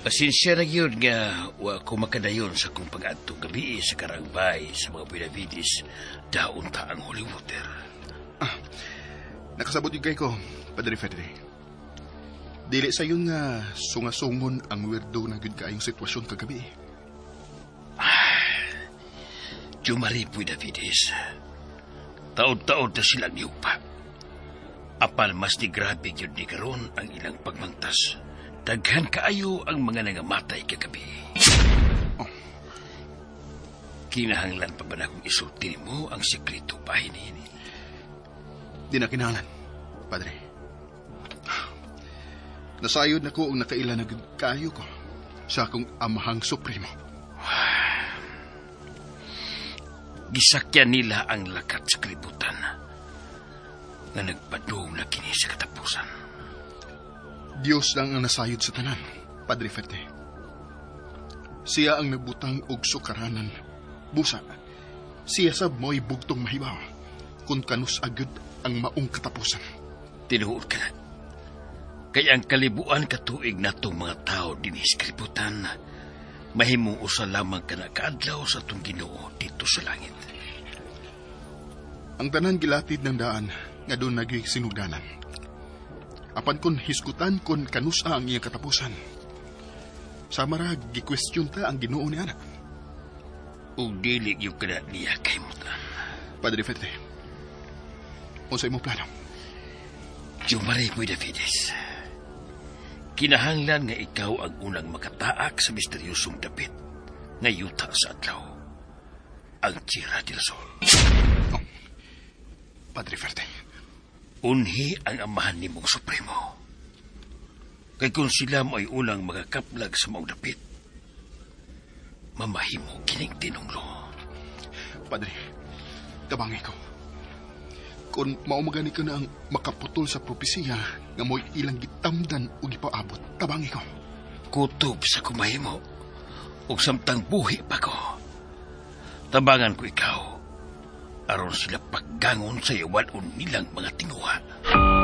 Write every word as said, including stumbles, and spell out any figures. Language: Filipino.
Pasensya na yun nga wa ko makadayon sa kong pag-adto gabi sa karangbay sa mga Benavides daon ta ang holy water. Ah, nakasabot yung kay ko, Padre Fedre. Dili sa yun nga sungasungon ang weirdo na gud kaayong sitwasyon kagabi. Ah, Jumari Benavides. Taod-taod na silang yupa. Apal mas di grabe yun ni karon ang ilang pagmangtas. Daghan kaayo ang mga nangamatay kagabi. Oh. Kinahanglan pa ba na kung isulti mo ang sekreto bahay niini? Di na kinahanglan, Padre. Nasayod na ko ang nakailan na kayo ko sa akong amahang supremo. Gisakyan nila ang lakat sa kalibutan na nagpadung na kini sa katapusan. Diyos lang ang nasayod sa tanan, Padre Ferte. Siya ang nagbutang og sukaranan. Busa, siya sab mo'y bugtong mahibaw kung kanus agad ang maong katapusan. Tinuod ka na. Kaya ang kalibuan katuig na itong mga tao din sa kalibutan, mahimong usa lamang ka na kaadlaw sa itong Ginoo dito sa langit. Ang tanan gilatid ng daan nga doon naging sinugdanan. Apan kon hiskutan kon kanusa ang iyang katapusan. Samara gi-question ta ang Ginoo ni ana. Ug dili yung kada niya kay mo ta. Padre Fete, unsay imong plano? Jumari Benavides. Kinahanglan nga ikaw ang unang makataak sa misteryosong dapit nga yuta sa adlaw. Ang Tierra del Sol. Oh, Padre Fete. Unhi ang amahan ni mong supremo. Kay kung sila mo ay unang magakaplag sa maong dapit, mamahimo kining tinunglo. Padre, tabangay ko. Kung maumagani ka na ang makaputol sa propesiya nga mo'y ilang gitamdan o gipaabot, tabangay ko. Kutob sa kumahimo, ug samtang buhi pa ko. Tabangan ko ikaw, aron sila paggangon sa iwan nilang mga tinguha.